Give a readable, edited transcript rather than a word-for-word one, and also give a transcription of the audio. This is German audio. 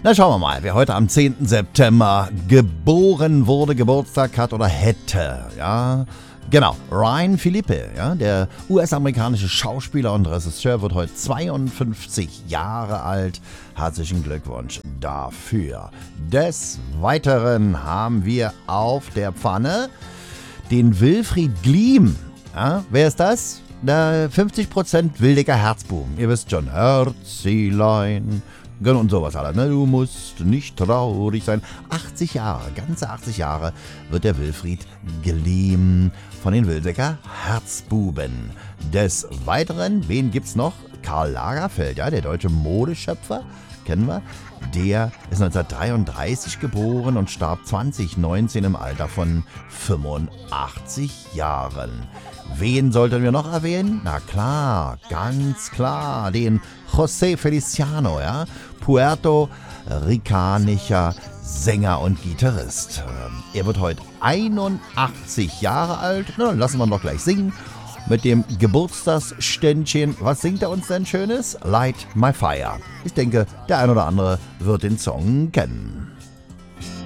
Na, schauen wir mal, wer heute am 10. September geboren wurde, Geburtstag hat oder hätte, ja. Genau, Ryan Phillippe, ja, der US-amerikanische Schauspieler und Regisseur, wird heute 52 Jahre alt. Herzlichen Glückwunsch dafür. Des Weiteren haben wir auf der Pfanne den Wilfried Gliem. Ja, wer ist das? Der 50% Wildecker Herzbuben. Ihr wisst schon, Herzilein und sowas alles. Ne? Du musst nicht traurig sein. 80 Jahre, ganze 80 Jahre wird der Wilfried Gliem von den Wildecker Herzbuben. Des Weiteren, wen gibt's noch? Karl Lagerfeld, ja, der deutsche Modeschöpfer, kennen wir. Der ist 1933 geboren und starb 2019 im Alter von 85 Jahren. Wen sollten wir noch erwähnen? Na klar, ganz klar, den José Feliciano, ja, puerto-ricanischer Sänger und Gitarrist. Er wird heute 81 Jahre alt. Na, dann lassen wir ihn doch gleich singen mit dem Geburtstagsständchen. Was singt er uns denn Schönes? Light My Fire. Ich denke, der ein oder andere wird den Song kennen.